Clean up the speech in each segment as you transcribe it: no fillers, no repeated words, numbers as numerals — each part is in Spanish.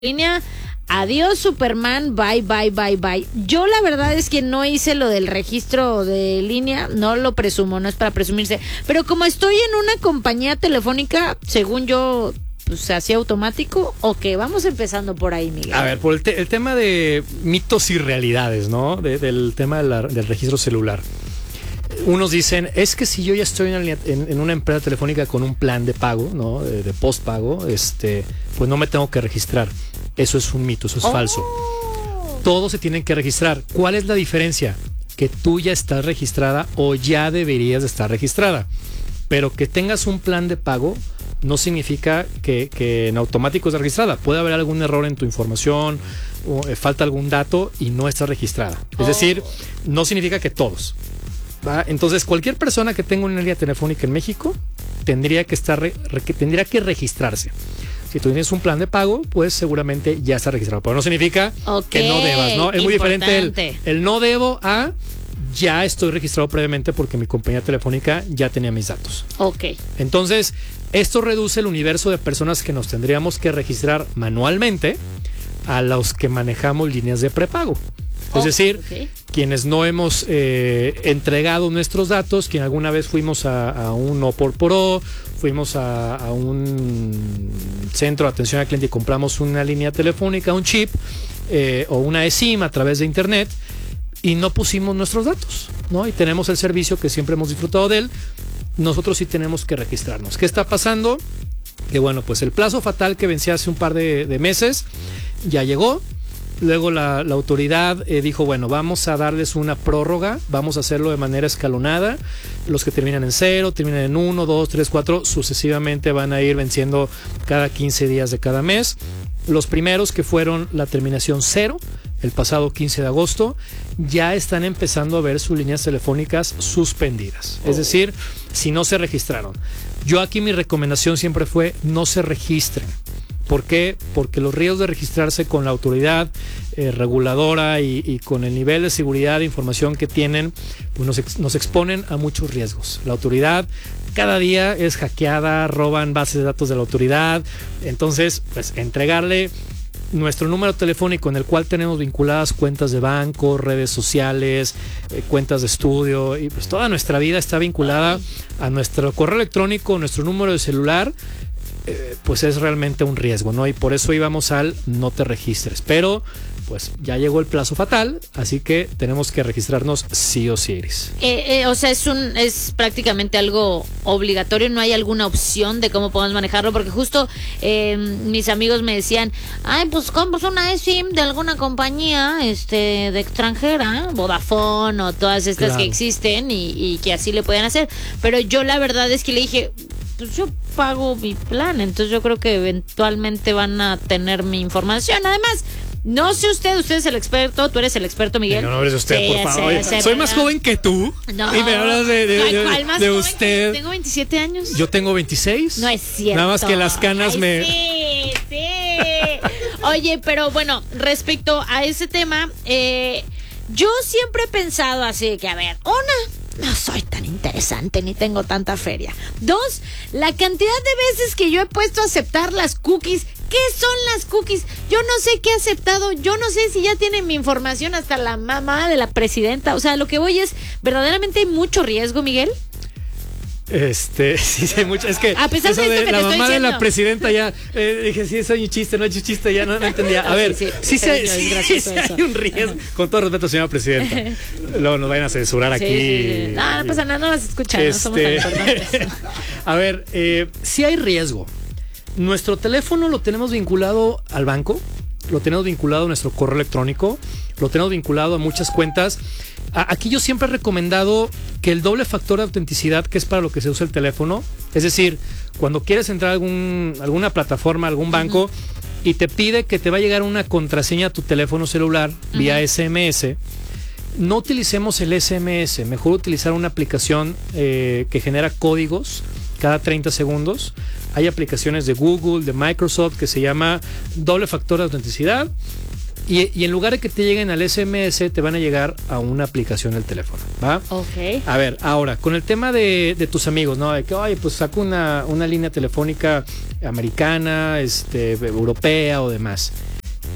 línea. Adiós, Superman, bye, bye, bye, bye. Yo la verdad es que no hice lo del registro de línea, no lo presumo, no es para presumirse, pero como estoy en una compañía telefónica, según yo, pues se hacía automático. Ok, vamos empezando por ahí, Miguel. A ver, por el tema de mitos y realidades, ¿no? Del tema del registro celular. Unos dicen, es que si yo ya estoy en una empresa telefónica con un plan de pago, ¿no? De postpago, pues no me tengo que registrar. Eso es un mito, eso es falso. Todos se tienen que registrar. ¿Cuál es la diferencia? Que tú ya estás registrada o ya deberías de estar registrada. Pero que tengas un plan de pago no significa que en automático estés registrada. Puede haber algún error en tu información, o falta algún dato y no estás registrada. Es decir, no significa que todos. ¿Va? Entonces, cualquier persona que tenga una línea telefónica en México tendría que tendría que registrarse. Si tú tienes un plan de pago, pues seguramente ya está registrado. Pero no significa que no debas, ¿no? Es muy diferente el no debo a ya estoy registrado previamente porque mi compañía telefónica ya tenía mis datos. Ok. Entonces, esto reduce el universo de personas que nos tendríamos que registrar manualmente a los que manejamos líneas de prepago. Es decir, quienes no hemos entregado nuestros datos, quien alguna vez fuimos a un O por O, fuimos a un centro de atención al cliente y compramos una línea telefónica, un chip o una eSIM a través de internet y no pusimos nuestros datos, ¿no? Y tenemos el servicio que siempre hemos disfrutado de él. Nosotros sí tenemos que registrarnos. ¿Qué está pasando? Que bueno, pues el plazo fatal que vencía hace un par de meses ya llegó. Luego la autoridad dijo, bueno, vamos a darles una prórroga, vamos a hacerlo de manera escalonada. Los que terminan en 0, terminan en 1, 2, 3, 4, sucesivamente van a ir venciendo cada 15 días de cada mes. Los primeros que fueron la terminación 0, el pasado 15 de agosto, ya están empezando a ver sus líneas telefónicas suspendidas. Es decir, si no se registraron. Yo aquí mi recomendación siempre fue no se registren. ¿Por qué? Porque los riesgos de registrarse con la autoridad reguladora y con el nivel de seguridad de información que tienen, pues nos exponen a muchos riesgos. La autoridad cada día es hackeada, roban bases de datos de la autoridad. Entonces, pues entregarle nuestro número telefónico en el cual tenemos vinculadas cuentas de banco, redes sociales, cuentas de estudio, y pues toda nuestra vida está vinculada a nuestro correo electrónico, nuestro número de celular. Pues es realmente un riesgo, ¿no? Y por eso íbamos al no te registres. Pero pues ya llegó el plazo fatal, así que tenemos que registrarnos sí o sí, Iris. O sea, es prácticamente algo obligatorio, no hay alguna opción de cómo podemos manejarlo, porque justo mis amigos me decían, ay, pues compras una eSIM de alguna compañía de extranjera, Vodafone o todas estas que existen y que así le pueden hacer. Pero yo la verdad es que le dije, pues yo pago mi plan, entonces yo creo que eventualmente van a tener mi información. Además, no sé usted es el experto, tú eres el experto, Miguel. No eres usted, sí, por favor. Soy más joven que tú. No. Y me hablas de usted. Tengo 27 años. Yo tengo 26. No es cierto. Nada más que las canas Sí. Oye, pero bueno, respecto a ese tema, yo siempre he pensado así que, a ver, no soy tan interesante ni tengo tanta feria. 2, la cantidad de veces que yo he puesto a aceptar las cookies. ¿Qué son las cookies? Yo no sé qué he aceptado. Yo no sé si ya tienen mi información hasta la mamá de la presidenta. O sea, lo que voy es, ¿verdaderamente hay mucho riesgo, Miguel? Sí, hay mucho. Es que a pesar eso de esto que la te estoy mamá diciendo. De la presidenta ya dije, sí, soy un chiste, no es un chiste, ya no entendía. A ver, sí hay un riesgo. Con todo respeto, señora presidenta. Luego nos vayan a censurar aquí. Sí. No pasa nada, no las escuchan, no somos tan importantes. A ver, sí hay riesgo. Nuestro teléfono lo tenemos vinculado al banco, lo tenemos vinculado a nuestro correo electrónico, lo tenemos vinculado a muchas cuentas. Aquí yo siempre he recomendado que el doble factor de autenticidad, que es para lo que se usa el teléfono, es decir, cuando quieres entrar a alguna plataforma, algún banco, y te pide que te va a llegar una contraseña a tu teléfono celular vía SMS, no utilicemos el SMS, mejor utilizar una aplicación que genera códigos cada 30 segundos. Hay aplicaciones de Google, de Microsoft, que se llama doble factor de autenticidad. Y en lugar de que te lleguen al SMS, te van a llegar a una aplicación del teléfono, ¿va? Ok. A ver, ahora, con el tema de tus amigos, ¿no? De que, oye, pues saco una línea telefónica americana, europea o demás.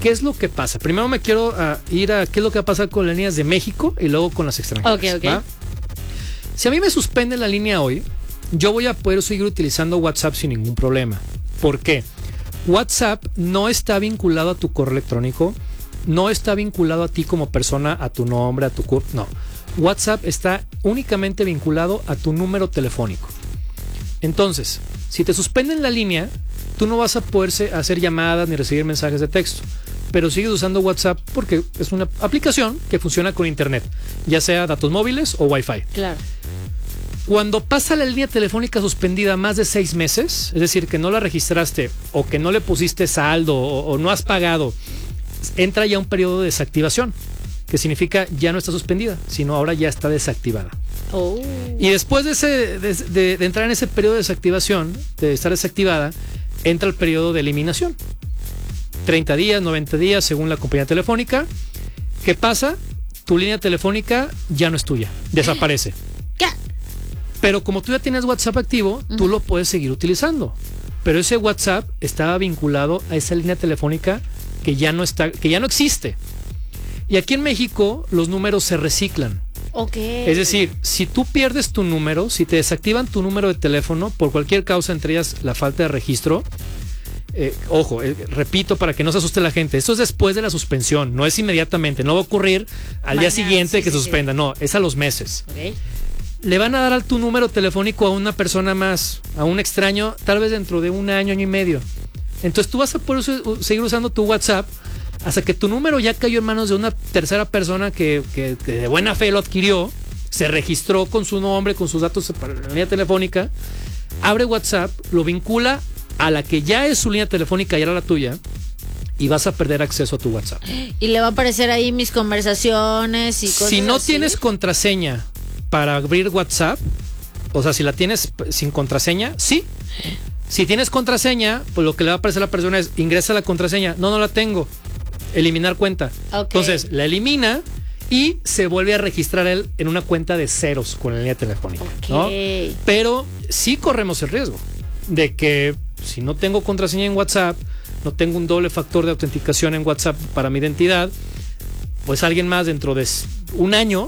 ¿qué es lo que pasa? Primero me quiero ir a qué es lo que va a pasar con las líneas de México y luego con las extranjeras. Ok. Si a mí me suspenden la línea hoy, yo voy a poder seguir utilizando WhatsApp sin ningún problema. ¿Por qué? WhatsApp no está vinculado a tu correo electrónico, no está vinculado a ti como persona, a tu nombre, a tu CURP, no. WhatsApp está únicamente vinculado a tu número telefónico. Entonces, si te suspenden la línea, tú no vas a poder hacer llamadas ni recibir mensajes de texto, pero sigues usando WhatsApp porque es una aplicación que funciona con internet, ya sea datos móviles o Wi-Fi. Claro. Cuando pasa la línea telefónica suspendida más de 6 meses, es decir, que no la registraste o que no le pusiste saldo o no has pagado, entra ya un periodo de desactivación, que significa ya no está suspendida, sino ahora ya está desactivada. Oh. Y después de entrar en ese periodo de desactivación, de estar desactivada, entra el periodo de eliminación. 30 días, 90 días, según la compañía telefónica. ¿Qué pasa? Tu línea telefónica ya no es tuya, desaparece. ¿Qué? Pero como tú ya tienes WhatsApp activo, tú lo puedes seguir utilizando. Pero ese WhatsApp estaba vinculado a esa línea telefónica que ya no está, que ya no existe. Y aquí en México los números se reciclan. Okay. Es decir, si tú pierdes tu número, si te desactivan tu número de teléfono por cualquier causa, entre ellas la falta de registro, repito para que no se asuste la gente, esto es después de la suspensión, no es inmediatamente, no va a ocurrir al día siguiente que se suspenda, no, es a los meses. Okay. Le van a dar tu número telefónico a una persona más, a un extraño, tal vez dentro de un año, año y medio. Entonces tú vas a poder seguir usando tu WhatsApp hasta que tu número ya cayó en manos de una tercera persona que de buena fe lo adquirió, se registró con su nombre, con sus datos para la línea telefónica, abre WhatsApp, lo vincula a la que ya es su línea telefónica y era la tuya, y vas a perder acceso a tu WhatsApp. Y le va a aparecer ahí mis conversaciones y cosas si no así. tienes contraseña para abrir WhatsApp, o sea, si la tienes sin contraseña, sí. Si tienes contraseña, pues lo que le va a aparecer a la persona es ingresa la contraseña. No la tengo. Eliminar cuenta. Okay. Entonces, la elimina y se vuelve a registrar él en una cuenta de ceros con la línea telefónica. Okay. ¿No? Pero sí corremos el riesgo de que si no tengo contraseña en WhatsApp, no tengo un doble factor de autenticación en WhatsApp para mi identidad, pues alguien más dentro de un año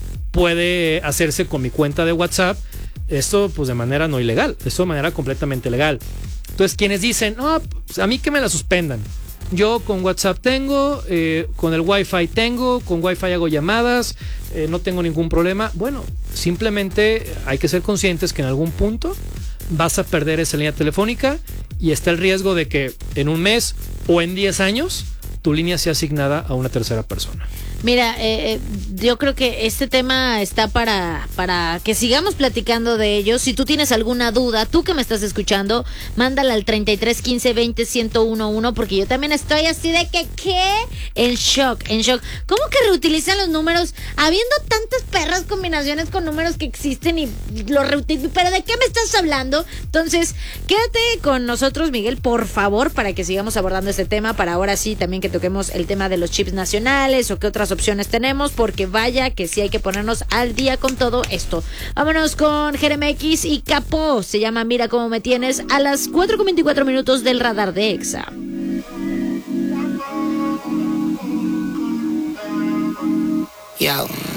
puede hacerse con mi cuenta de WhatsApp. Esto pues de manera no ilegal, esto de manera completamente legal. Entonces quienes dicen, no, pues a mí que me la suspendan. Yo con WhatsApp tengo, con el Wi-Fi tengo, con Wi-Fi hago llamadas, no tengo ningún problema. Bueno, simplemente hay que ser conscientes que en algún punto vas a perder esa línea telefónica y está el riesgo de que en un mes o en 10 años tu línea sea asignada a una tercera persona. Mira, yo creo que este tema está para que sigamos platicando de ello. Si tú tienes alguna duda, tú que me estás escuchando, mándala al 33 15 20 1011, porque yo también estoy así de que, ¿qué? En shock. ¿Cómo que reutilizan los números? Habiendo tantas perras combinaciones con números que existen y los reutilizan. ¿Pero de qué me estás hablando? Entonces, quédate con nosotros, Miguel, por favor, para que sigamos abordando este tema, para ahora sí también que toquemos el tema de los chips nacionales o qué otras opciones tenemos, porque vaya que sí hay que ponernos al día con todo esto. Vámonos con Jeremex y Capó, se llama Mira Cómo Me Tienes, a las 4:24 del radar de Exa. Yo.